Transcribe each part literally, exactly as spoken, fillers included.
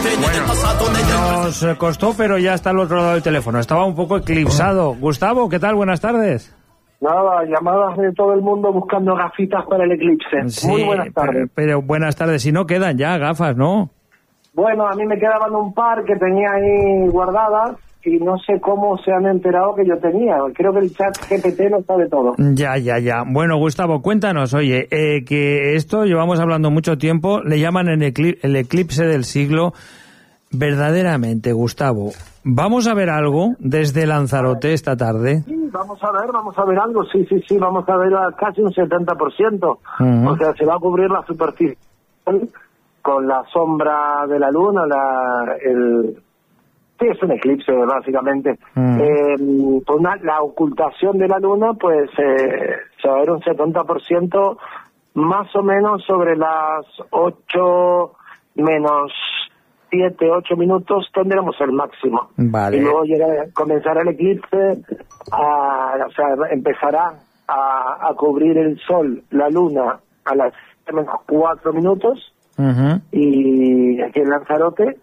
Bueno, nos costó, pero ya está al otro lado del teléfono. Estaba un poco eclipsado. Gustavo, ¿qué tal? Buenas tardes. Nada, llamadas de todo el mundo buscando gafitas para el eclipse. Sí, Muy buenas tardes. Pero, pero buenas tardes. Si no quedan ya gafas, ¿no? Bueno, a mí me quedaban un par que tenía ahí guardadas y no sé cómo se han enterado que yo tenía. Creo que el chat G P T no sabe todo. Ya, ya, ya. Bueno, Gustavo, cuéntanos, oye, eh, que esto llevamos hablando mucho tiempo, le llaman el, eclip el eclipse del siglo. Verdaderamente, Gustavo, ¿vamos a ver algo desde Lanzarote esta tarde? Sí, vamos a ver, vamos a ver algo, sí, sí, sí, vamos a ver a casi un setenta por ciento. Uh-huh. O sea, se va a cubrir la superficie con la sombra de la luna, la, el... Sí, es un eclipse, básicamente. Uh-huh. Eh, pues una, la ocultación de la luna, pues, eh, se va a ver un setenta por ciento más o menos sobre las ocho menos siete, ocho minutos tendremos el máximo. Vale. Y luego llega, comenzará el eclipse, a, o sea, empezará a, a cubrir el sol, la luna, a las menos cuatro minutos, uh-huh. y aquí en Lanzarote,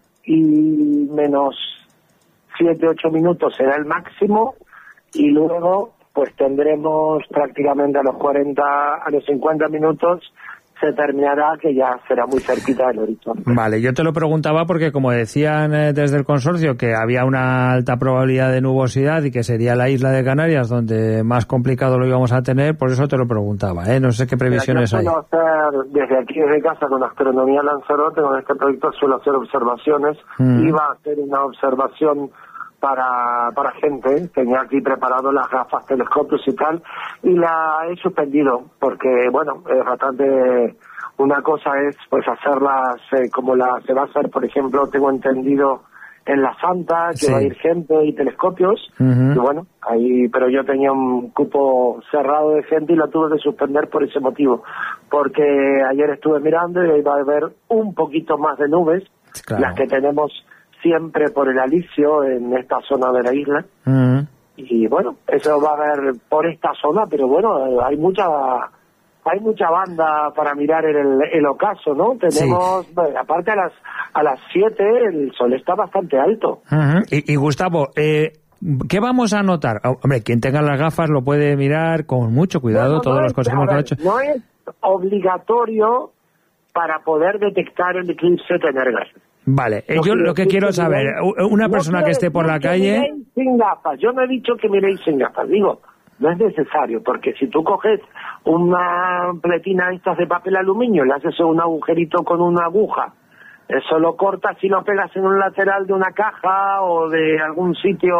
y menos siete, ocho minutos será el máximo, y luego pues tendremos prácticamente a los cuarenta, a los cincuenta minutos, se terminará, que ya será muy cerquita del horizonte. Vale, yo te lo preguntaba porque, como decían eh, desde el consorcio, que había una alta probabilidad de nubosidad y que sería la isla de Canarias donde más complicado lo íbamos a tener, por eso te lo preguntaba, ¿eh? No sé qué previsiones hay. Yo suelo hacer, desde aquí, desde casa, con Astronomía Lanzarote, con este proyecto suelo hacer observaciones. Mm. Iba a hacer una observación para para gente, tenía aquí preparado las gafas, telescopios y tal, y la he suspendido, porque, bueno, es bastante... Una cosa es, pues, hacerlas eh, como la se va a hacer, por ejemplo, tengo entendido, en la Santa, que sí. va a ir gente y telescopios, uh-huh. y bueno, ahí, pero yo tenía un cupo cerrado de gente y la tuve que suspender por ese motivo, porque ayer estuve mirando y iba a haber un poquito más de nubes, claro. las que tenemos siempre por el alisio en esta zona de la isla. Uh-huh. Y bueno, eso va a haber por esta zona, pero bueno, hay mucha hay mucha banda para mirar el, el ocaso, ¿no? Tenemos, sí. bueno, aparte a las a las siete el sol está bastante alto. Uh-huh. y, y Gustavo, eh, ¿qué vamos a notar? Hombre, quien tenga las gafas lo puede mirar con mucho cuidado, bueno, todos no los consejos que hemos hecho. No es obligatorio para poder detectar el eclipse tener gafas. Vale, eh, yo lo que quiero saber, una persona que esté por la calle... Sin gafas, yo no he dicho que miréis sin gafas, digo, no es necesario, porque si tú coges una pletina de estas de papel aluminio, le haces un agujerito con una aguja, eso lo cortas y lo pegas en un lateral de una caja o de algún sitio,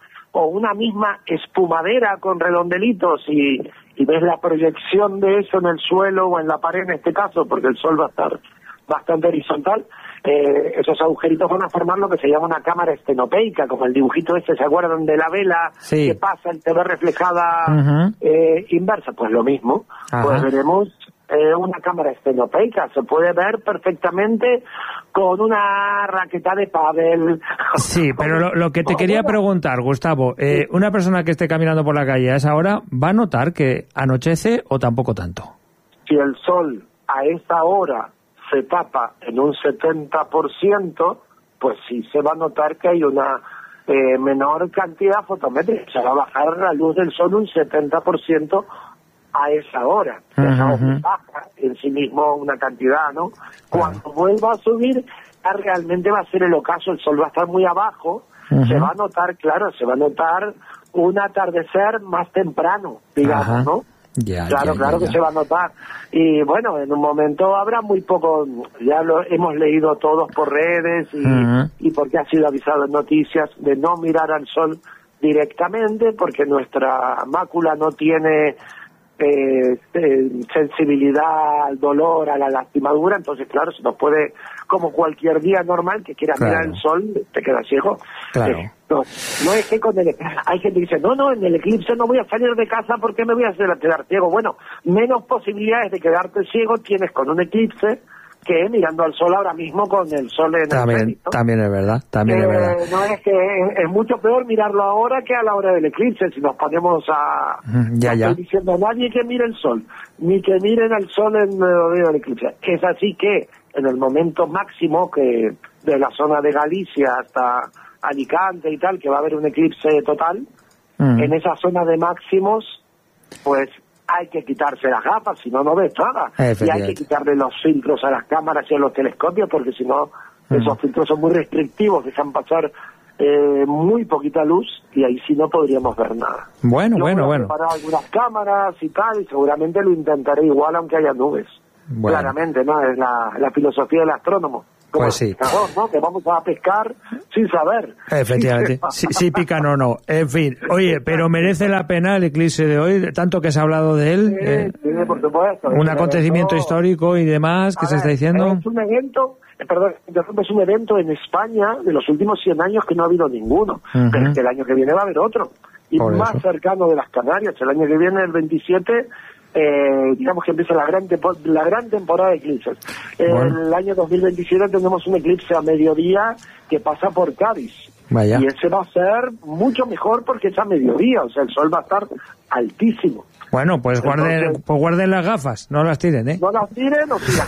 o una misma espumadera con redondelitos y, y ves la proyección de eso en el suelo o en la pared en este caso, porque el sol va a estar bastante horizontal, eh, esos agujeritos van a formar lo que se llama una cámara estenopeica, como el dibujito ese, ¿se acuerdan de la vela sí. que pasa y te ve reflejada uh-huh. eh, inversa? Pues lo mismo, uh-huh. pues veremos eh, una cámara estenopeica, se puede ver perfectamente con una raqueta de pádel. Sí, pero lo, lo que te quería preguntar, Gustavo, eh, sí. una persona que esté caminando por la calle a esa hora, ¿va a notar que anochece o tampoco tanto? Si el sol a esa hora se tapa en un setenta por ciento, pues sí se va a notar que hay una eh, menor cantidad fotométrica. Se va a bajar la luz del sol un setenta por ciento a esa hora. Uh-huh. Esa hora baja en sí mismo una cantidad, ¿no? Cuando uh-huh. vuelva a subir, ya realmente va a ser el ocaso, el sol va a estar muy abajo, uh-huh. se va a notar, claro, se va a notar un atardecer más temprano, digamos, uh-huh. ¿no? Ya, claro, ya, claro ya, que ya. se va a notar. Y bueno, en un momento habrá muy poco, ya lo hemos leído todos por redes y, uh-huh. y porque ha sido avisado en noticias de no mirar al sol directamente, porque nuestra mácula no tiene eh, eh, sensibilidad al dolor, a la lastimadura, entonces claro, se nos puede, como cualquier día normal que quiera claro. mirar el sol, te queda ciego. Claro. Eh, no, no es que con el, hay gente que dice, no, no, en el eclipse no voy a salir de casa porque me voy a hacer quedar ciego. Bueno, menos posibilidades de quedarte ciego tienes con un eclipse que mirando al sol ahora mismo con el sol en también, el cenit, ¿no? También es verdad, también eh, es verdad. No es que es, es mucho peor mirarlo ahora que a la hora del eclipse, si nos ponemos a... Ya, no ya. Estoy diciendo a nadie que mire el sol, ni que miren al sol en el del eclipse. Es así que en el momento máximo que de la zona de Galicia hasta Alicante y tal, que va a haber un eclipse total, mm. en esa zona de máximos, pues hay que quitarse las gafas, si no, no ves nada. Y hay que quitarle los filtros a las cámaras y a los telescopios, porque si no, mm. esos filtros son muy restrictivos, dejan pasar eh, muy poquita luz, y ahí sí no podríamos ver nada. Bueno, Yo bueno, voy a bueno. preparar algunas cámaras y tal, y seguramente lo intentaré igual aunque haya nubes. Bueno. Claramente, ¿no? Es la, la filosofía del astrónomo. Como pues sí. Pescador, ¿no? Que vamos a pescar sin saber. Efectivamente. Si, si pican o no. En fin. Oye, pero merece la pena el eclipse de hoy, tanto que se ha hablado de él. Sí, eh, sí, por supuesto. Un acontecimiento evento, histórico y demás que se ver, está diciendo. Es un evento, eh, perdón, es un evento en España de los últimos cien años que no ha habido ninguno. Uh-huh. Pero es que el año que viene va a haber otro. Y por más eso. cercano de las Canarias. El año que viene, el veintisiete... Eh, digamos que empieza la gran tempo- la gran temporada de eclipses. Bueno. El año dos mil veintisiete tenemos un eclipse a mediodía que pasa por Cádiz. Vaya. Y ese va a ser mucho mejor porque es a mediodía, o sea, el sol va a estar altísimo. Bueno, pues guarden, Entonces, pues guarden las gafas, no las tiren, ¿eh? No las tiren o si las